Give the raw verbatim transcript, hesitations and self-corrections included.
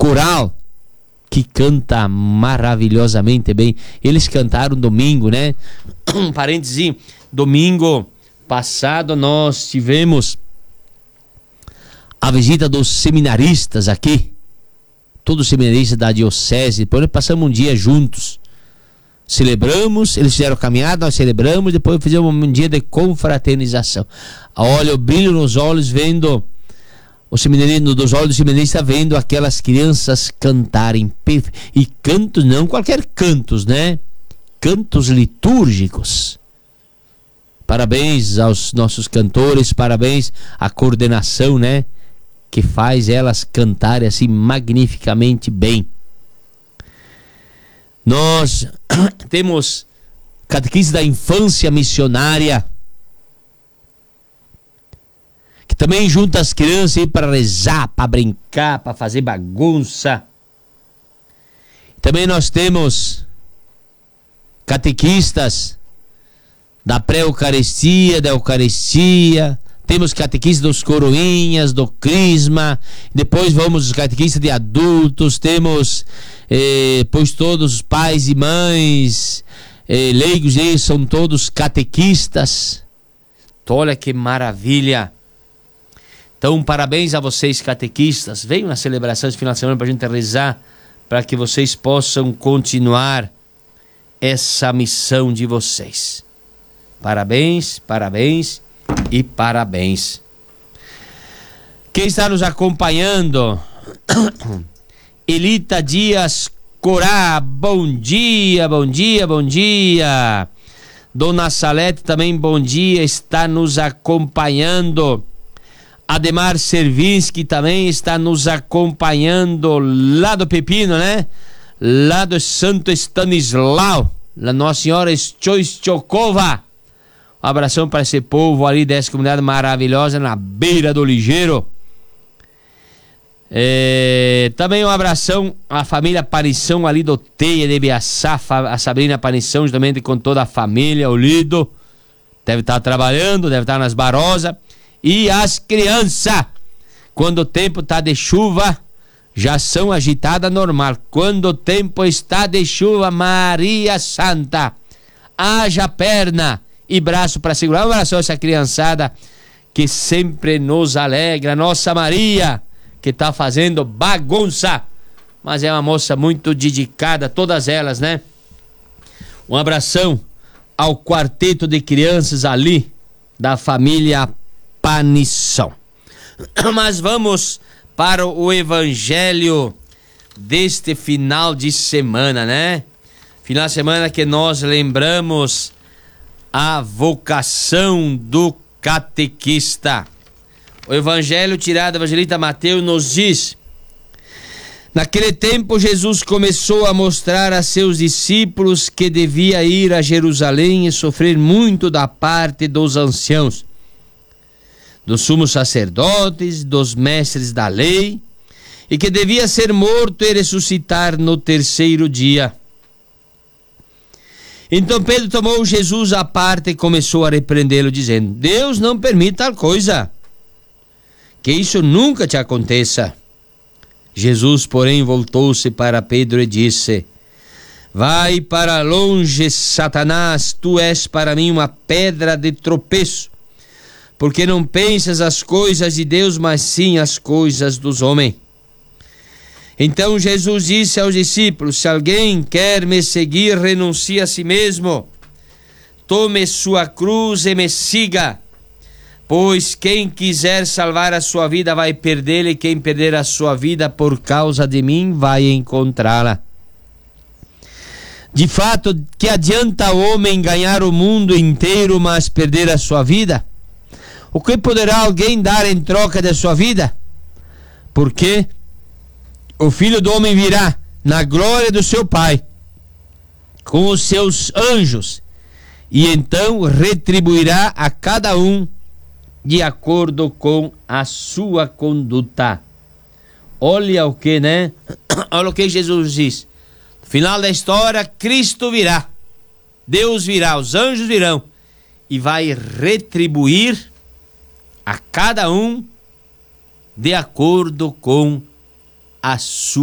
coral que canta maravilhosamente bem. Eles cantaram domingo, né? Um parênteses, domingo passado nós tivemos a visita dos seminaristas aqui, todos os seminaristas da diocese. Depois nós passamos um dia juntos, celebramos, eles fizeram caminhada, nós celebramos, depois fizemos um dia de confraternização. Olha o brilho nos olhos vendo o seminarista, dos olhos do seminarista, vendo aquelas crianças cantarem, e cantos, não qualquer cantos, né? Cantos litúrgicos. Parabéns aos nossos cantores, parabéns à coordenação, né? Que faz elas cantarem assim magnificamente bem. Nós temos catequista da infância missionária, que também junta as crianças aí para rezar, para brincar, para fazer bagunça. Também nós temos catequistas da pré-eucaristia, da eucaristia. Temos catequistas dos coroinhas, do crisma. Depois vamos os catequistas de adultos. Temos, eh, pois todos os pais e mães, eh, leigos, eles são todos catequistas. Então, olha que maravilha. Então, parabéns a vocês, catequistas. Venham na celebração esse final de semana para a gente rezar, para que vocês possam continuar essa missão de vocês. Parabéns, parabéns e parabéns. Quem está nos acompanhando? Elita Dias Corá, bom dia, bom dia, bom dia. Dona Salete também, bom dia, está nos acompanhando. Ademar Servinski também está nos acompanhando lá do Pepino, né? Lá do Santo Stanislau, lá Nossa Senhora Stoichkova. Um abração para esse povo ali dessa comunidade maravilhosa na beira do Ligeiro. É, também um abração à família Panição ali do Teia de Biaçá, a Sabrina Panição, justamente com toda a família, o Lido. Deve estar trabalhando, deve estar nas Barosas. E as crianças, quando o tempo está de chuva, já são agitadas normal. Quando o tempo está de chuva, Maria Santa, haja perna e braço para segurar. Um abraço a essa criançada que sempre nos alegra. Nossa Maria, que está fazendo bagunça, mas é uma moça muito dedicada, todas elas, né? Um abração ao quarteto de crianças ali da família Panição. Mas vamos para o evangelho deste final de semana, né? Final de semana que nós lembramos a vocação do catequista. O evangelho tirado do evangelista Mateus nos diz: naquele tempo Jesus começou a mostrar a seus discípulos que devia ir a Jerusalém e sofrer muito da parte dos anciãos, dos sumos sacerdotes, dos mestres da lei, e que devia ser morto e ressuscitar no terceiro dia. Então Pedro tomou Jesus à parte e começou a repreendê-lo, dizendo: Deus não permite tal coisa, que isso nunca te aconteça. Jesus, porém, voltou-se para Pedro e disse: vai para longe, Satanás, tu és para mim uma pedra de tropeço, porque não pensas as coisas de Deus, mas sim as coisas dos homens. Então Jesus disse aos discípulos: se alguém quer me seguir, renuncie a si mesmo, tome sua cruz e me siga. Pois quem quiser salvar a sua vida vai perdê-la, e quem perder a sua vida por causa de mim vai encontrá-la. De fato, que adianta o homem ganhar o mundo inteiro, mas perder a sua vida? O que poderá alguém dar em troca da sua vida? Porque o Filho do Homem virá na glória do seu Pai com os seus anjos, e então retribuirá a cada um de acordo com a sua conduta. Olha o que, né? Olha o que Jesus diz. No final da história, Cristo virá, Deus virá, os anjos virão e vai retribuir a cada um de acordo com a sua